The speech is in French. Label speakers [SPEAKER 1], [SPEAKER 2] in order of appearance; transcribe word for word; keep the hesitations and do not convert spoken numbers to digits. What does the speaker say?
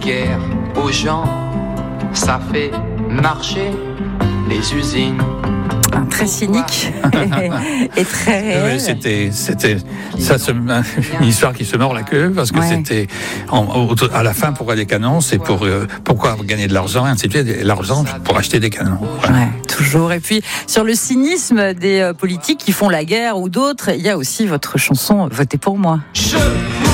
[SPEAKER 1] guerre aux gens, ça fait marcher les usines.
[SPEAKER 2] Très cynique et, et très réel.
[SPEAKER 3] Oui, c'était, c'était ça se, une histoire qui se mord la queue parce que ouais. c'était en, à la fin pourquoi des canons, c'est pour euh, pourquoi gagner de l'argent et ainsi de suite, l'argent pour acheter des canons. Voilà.
[SPEAKER 2] Ouais, toujours. Et puis sur le cynisme des euh, politiques qui font la guerre ou d'autres, il y a aussi votre chanson Votez pour moi.
[SPEAKER 1] Je